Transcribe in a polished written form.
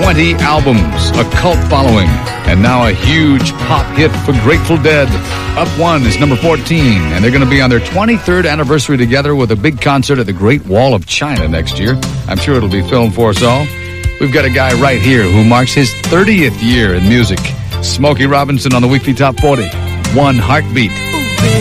20 albums, a cult following, and now a huge pop hit for Grateful Dead. Up One is number 14, and they're going to be on their 23rd anniversary together with a big concert at the Great Wall of China next year. I'm sure it'll be filmed for us all. We've got a guy right here who marks his 30th year in music. Smokey Robinson on the Weekly Top 40. One Heartbeat.